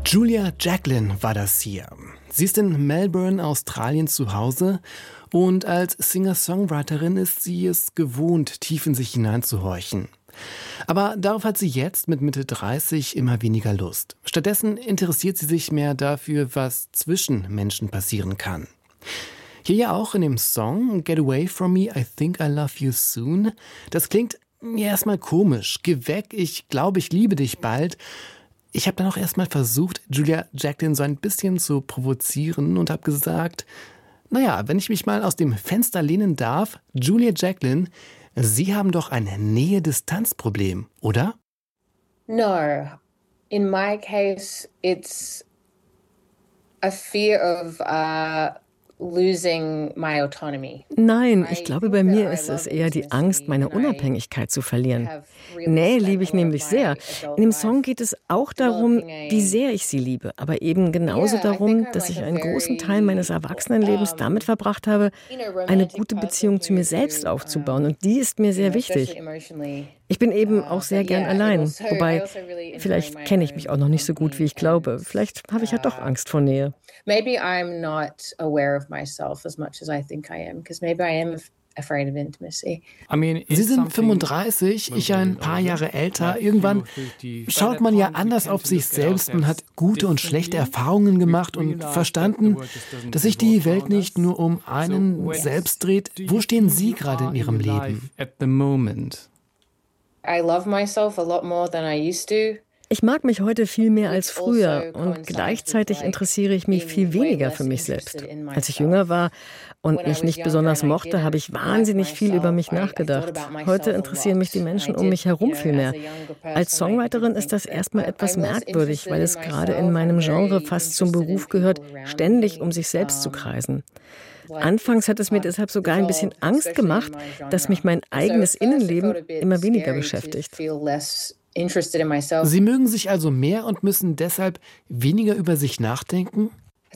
Julia Jacklin war das hier. Sie ist in Melbourne, Australien zu Hause und als Singer-Songwriterin ist sie es gewohnt, tief in sich hineinzuhorchen. Aber darauf hat sie jetzt mit Mitte 30 immer weniger Lust. Stattdessen interessiert sie sich mehr dafür, was zwischen Menschen passieren kann. Hier ja auch in dem Song Get Away From Me, I Think I Love You Soon. Das klingt mir erstmal komisch. Geh weg, ich glaube, ich liebe dich bald. Ich habe dann auch erstmal versucht, Julia Jacklin so ein bisschen zu provozieren und habe gesagt, naja, wenn ich mich mal aus dem Fenster lehnen darf, Julia Jacklin, Sie haben doch ein Nähe-Distanz-Problem, oder? No. In my case, it's a fear of losing my autonomy. Nein, ich glaube, bei mir ist es eher die Angst, meine Unabhängigkeit zu verlieren. Nähe liebe ich nämlich sehr. In dem Song geht es auch darum, wie sehr ich sie liebe, aber eben genauso darum, dass ich einen großen Teil meines Erwachsenenlebens damit verbracht habe, eine gute Beziehung zu mir selbst aufzubauen. Und die ist mir sehr wichtig. Ich bin eben auch sehr gern allein, wobei vielleicht kenne ich mich auch noch nicht so gut, wie ich glaube. Vielleicht habe ich ja doch Angst vor Nähe. Maybe I'm not aware of myself as much as I think I am, because maybe I am afraid of intimacy. Sie sind 35, ich ein paar Jahre älter. Irgendwann schaut man ja anders auf sich selbst. Man hat gute und schlechte Erfahrungen gemacht und verstanden, dass sich die Welt nicht nur um einen selbst dreht. Wo stehen Sie gerade in Ihrem Leben? I love myself a lot more than I used to. Ich mag mich heute viel mehr als früher und gleichzeitig interessiere ich mich viel weniger für mich selbst. Als ich jünger war und mich nicht besonders mochte, habe ich wahnsinnig viel über mich nachgedacht. Heute interessieren mich die Menschen um mich herum viel mehr. Als Songwriterin ist das erstmal etwas merkwürdig, weil es gerade in meinem Genre fast zum Beruf gehört, ständig um sich selbst zu kreisen. Anfangs hat es mir deshalb sogar ein bisschen Angst gemacht, dass mich mein eigenes Innenleben immer weniger beschäftigt. Sie mögen sich also mehr und müssen deshalb weniger über sich nachdenken?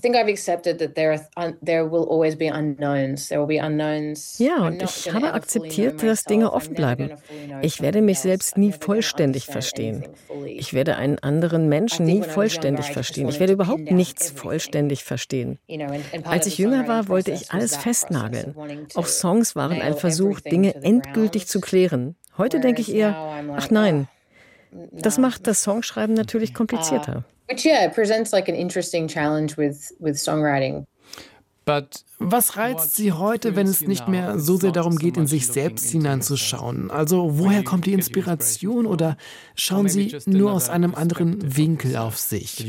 Ja, und ich habe akzeptiert, dass Dinge offen bleiben. Ich werde mich selbst nie vollständig verstehen. Ich werde einen anderen Menschen nie vollständig verstehen. Ich werde überhaupt nichts vollständig verstehen. Als ich jünger war, wollte ich alles festnageln. Auch Songs waren ein Versuch, Dinge endgültig zu klären. Heute denke ich eher, ach nein, das macht das Songschreiben natürlich komplizierter. Which presents like an interesting challenge with songwriting. Was reizt Sie heute, wenn es nicht mehr so sehr darum geht, in sich selbst hineinzuschauen? Also woher kommt die Inspiration oder schauen Sie nur aus einem anderen Winkel auf sich?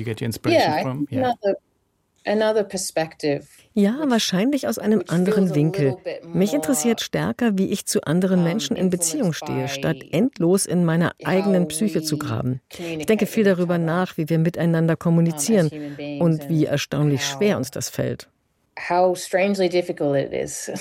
Another perspective. Ja, wahrscheinlich aus einem anderen Winkel. Mich interessiert stärker, wie ich zu anderen Menschen in Beziehung stehe, statt endlos in meiner eigenen Psyche zu graben. Ich denke viel darüber nach, wie wir miteinander kommunizieren und wie erstaunlich schwer uns das fällt. How strangely difficult it is.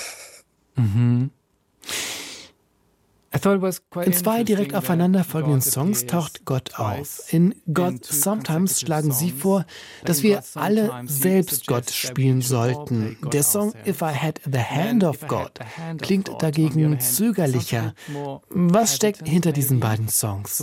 In zwei direkt aufeinanderfolgenden Songs taucht Gott auf. In God Sometimes schlagen Sie vor, dass wir alle selbst Gott spielen sollten. Der Song If I Had the Hand of God klingt dagegen zögerlicher. Was steckt hinter diesen beiden Songs?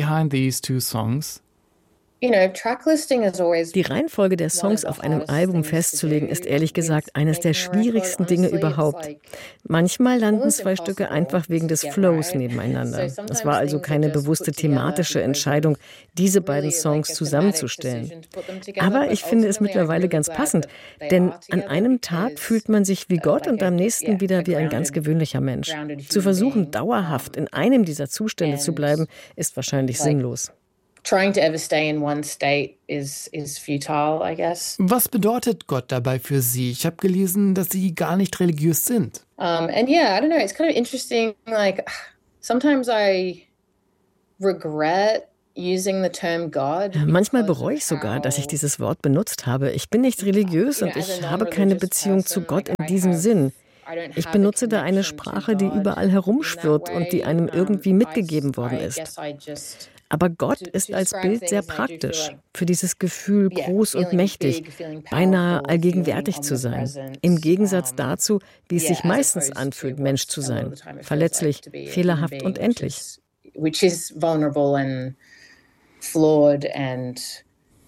Die Reihenfolge der Songs auf einem Album festzulegen, ist ehrlich gesagt eines der schwierigsten Dinge überhaupt. Manchmal landen zwei Stücke einfach wegen des Flows nebeneinander. Es war also keine bewusste thematische Entscheidung, diese beiden Songs zusammenzustellen. Aber ich finde es mittlerweile ganz passend, denn an einem Tag fühlt man sich wie Gott und am nächsten wieder wie ein ganz gewöhnlicher Mensch. Zu versuchen, dauerhaft in einem dieser Zustände zu bleiben, ist wahrscheinlich sinnlos. Trying to ever stay in one state is futile, I guess. Was bedeutet Gott dabei für Sie? Ich habe gelesen, dass Sie gar nicht religiös sind. And yeah, I don't know, it's kind of interesting. Like, sometimes I regret using the term God. Manchmal bereue ich sogar, dass ich dieses Wort benutzt habe. Ich bin nicht religiös und ich habe keine Beziehung zu Gott in diesem Sinn. Ich benutze da eine Sprache, die überall herumschwirrt und die einem irgendwie mitgegeben worden ist. Aber Gott ist als Bild sehr praktisch für dieses Gefühl, groß und mächtig, beinahe allgegenwärtig zu sein. Im Gegensatz dazu, wie es sich meistens anfühlt, Mensch zu sein. Verletzlich, fehlerhaft und endlich. Which is vulnerable and flawed and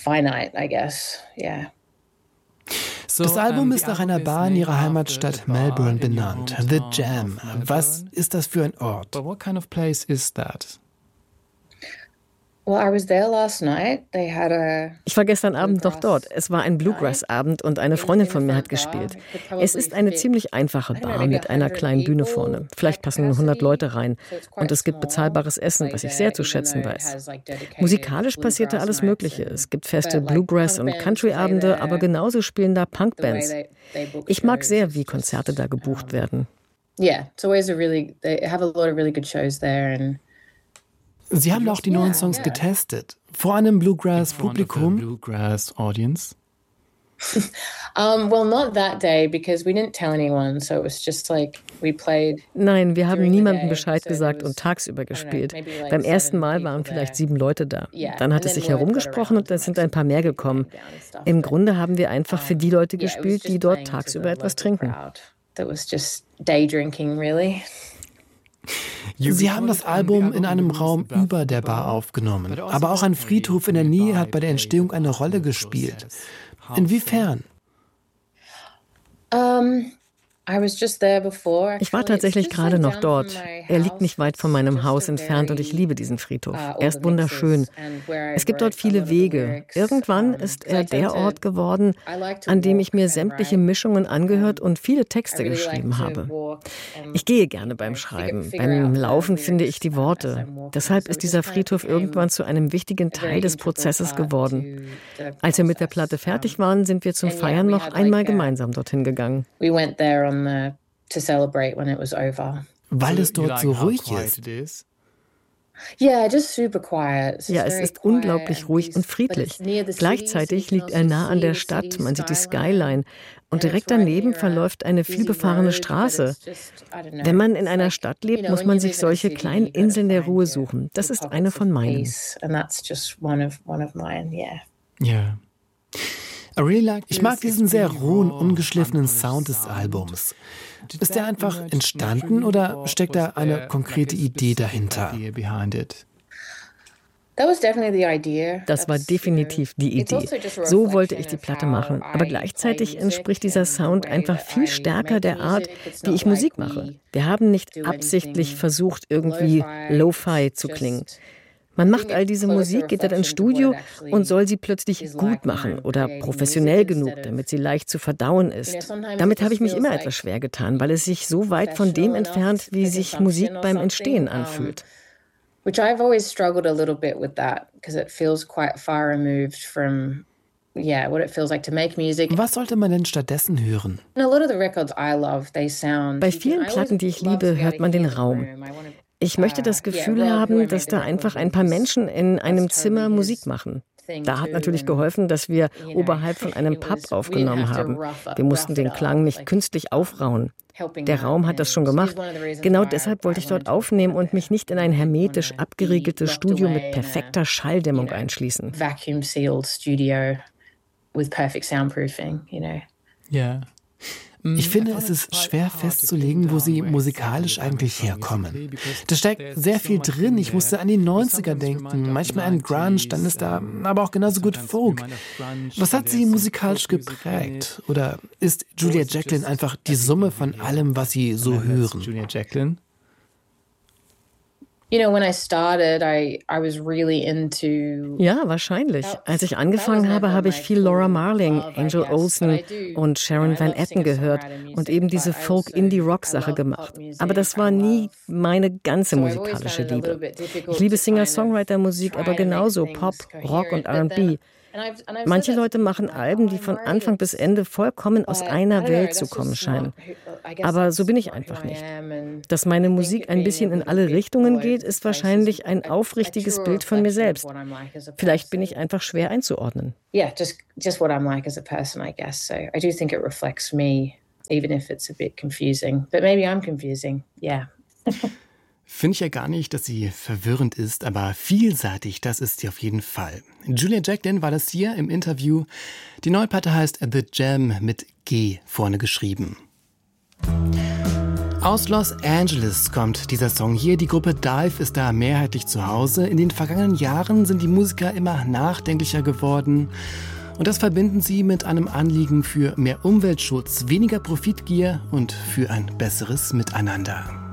finite, I guess. Yeah. Das Album ist nach einer Bar in ihrer Heimatstadt Melbourne benannt, The Jam. Was ist das für ein Ort? But what kind of place is that? Well, I was there last night. Ich war gestern Abend noch dort. Es war ein Bluegrass-Abend und eine Freundin von mir hat gespielt. Es ist eine ziemlich einfache Bar mit einer kleinen Bühne vorne. Vielleicht passen 100 Leute rein. Und es gibt bezahlbares Essen, was ich sehr zu schätzen weiß. Musikalisch passiert da alles Mögliche. Es gibt feste Bluegrass- und Country-Abende, aber genauso spielen da Punkbands. Ich mag sehr, wie Konzerte da gebucht werden. Yeah, it's always they have a lot of really good shows there and Sie haben auch die neuen Songs getestet. Vor einem Bluegrass-Publikum? Bluegrass-Audience? Well, not that day, because we didn't tell anyone, so it was just like we played. Nein, wir haben niemandem Bescheid gesagt und tagsüber gespielt. Beim ersten Mal waren vielleicht 7 Leute da. Dann hat es sich herumgesprochen und es sind ein paar mehr gekommen. Im Grunde haben wir einfach für die Leute gespielt, die dort tagsüber etwas trinken. That was just day drinking, really. Sie haben das Album in einem Raum über der Bar aufgenommen, aber auch ein Friedhof in der Nähe hat bei der Entstehung eine Rolle gespielt. Inwiefern? Ich war tatsächlich gerade noch dort. Er liegt nicht weit von meinem Haus entfernt und ich liebe diesen Friedhof. Er ist wunderschön. Es gibt dort viele Wege. Irgendwann ist er der Ort geworden, an dem ich mir sämtliche Mischungen angehört und viele Texte geschrieben habe. Ich gehe gerne beim Schreiben. Beim Laufen finde ich die Worte. Deshalb ist dieser Friedhof irgendwann zu einem wichtigen Teil des Prozesses geworden. Als wir mit der Platte fertig waren, sind wir zum Feiern noch einmal gemeinsam dorthin gegangen. To celebrate when it was over. Weil es dort so ruhig ist. Yeah, just super quiet. Ja, es ist unglaublich ruhig und friedlich. Gleichzeitig liegt er nah an der Stadt, man sieht die Skyline. Und direkt daneben verläuft eine vielbefahrene Straße. Wenn man in einer Stadt lebt, muss man sich solche kleinen Inseln der Ruhe suchen. Das ist eine von meinen. Ja. Ich mag diesen sehr rohen, ungeschliffenen Sound des Albums. Ist der einfach entstanden oder steckt da eine konkrete Idee dahinter? Das war definitiv die Idee. So wollte ich die Platte machen. Aber gleichzeitig entspricht dieser Sound einfach viel stärker der Art, wie ich Musik mache. Wir haben nicht absichtlich versucht, irgendwie Lo-Fi zu klingen. Man macht all diese Musik, geht dann ins Studio und soll sie plötzlich gut machen oder professionell genug, damit sie leicht zu verdauen ist. Damit habe ich mich immer etwas schwer getan, weil es sich so weit von dem entfernt, wie sich Musik beim Entstehen anfühlt. Which I've always struggled a little bit with that, because it feels quite far removed from what it feels like to make music. Was sollte man denn stattdessen hören? Bei vielen Platten, die ich liebe, hört man den Raum. Ich möchte das Gefühl haben, dass da einfach ein paar Menschen in einem Zimmer Musik machen. Da hat natürlich geholfen, dass wir oberhalb von einem Pub aufgenommen haben. Wir mussten den Klang nicht künstlich aufrauen. Der Raum hat das schon gemacht. Genau deshalb wollte ich dort aufnehmen und mich nicht in ein hermetisch abgeriegeltes Studio mit perfekter Schalldämmung einschließen. Vacuum-sealed studio with perfect soundproofing, Ja. Ich finde, es ist schwer festzulegen, wo sie musikalisch eigentlich herkommen. Da steckt sehr viel drin. Ich musste an die 90er denken. Manchmal an Grunge, dann ist da aber auch genauso gut Folk. Was hat sie musikalisch geprägt? Oder ist Julia Jacklin einfach die Summe von allem, was sie so hören? Julia Jacklin? When I started, I was really into. Ja, wahrscheinlich. Als ich angefangen habe, habe ich viel Laura Marling, Angel Olsen und Sharon Van Etten gehört und eben diese Folk-Indie-Rock-Sache gemacht. Aber das war nie meine ganze musikalische Liebe. Ich liebe Singer-Songwriter-Musik, aber genauso Pop, Rock und R&B. Manche Leute machen Alben, die von Anfang bis Ende vollkommen aus einer Welt zu kommen scheinen. Aber so bin ich einfach nicht. Dass meine Musik ein bisschen in alle Richtungen geht, ist wahrscheinlich ein aufrichtiges Bild von mir selbst. Vielleicht bin ich einfach schwer einzuordnen. Yeah, just what I'm like as a person, I guess. So I do think it reflects me, even if it's a bit confusing. But maybe I'm confusing, yeah. Finde ich ja gar nicht, dass sie verwirrend ist, aber vielseitig, das ist sie auf jeden Fall. Julia Jacklin war das hier im Interview. Die neue Platte heißt The Jam mit G vorne geschrieben. Aus Los Angeles kommt dieser Song hier. Die Gruppe Dive ist da mehrheitlich zu Hause. In den vergangenen Jahren sind die Musiker immer nachdenklicher geworden. Und das verbinden sie mit einem Anliegen für mehr Umweltschutz, weniger Profitgier und für ein besseres Miteinander.